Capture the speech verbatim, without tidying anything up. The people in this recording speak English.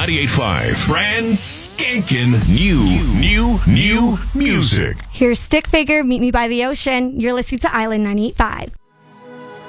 ninety-eight point five. Brand skankin' new, new, new music. Here's Stick Figure, Meet Me by the Ocean. You're listening to Island ninety-eight point five.